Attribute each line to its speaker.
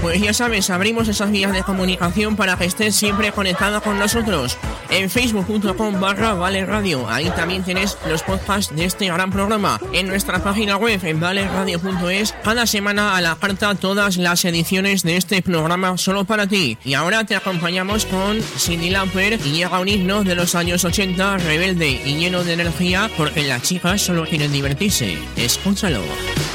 Speaker 1: Pues ya sabes, abrimos esas vías de comunicación para que estés siempre conectado con nosotros. En facebook.com/Vale Radio, ahí también tienes los podcasts de este gran programa. En nuestra página web, en valeradio.es, cada semana a la carta todas las ediciones de este programa solo para ti. Y ahora te acompañamos con Cyndi Lauper y llega un himno de los años 80, rebelde y lleno de energía, porque las chicas solo quieren divertirse. Escúchalo.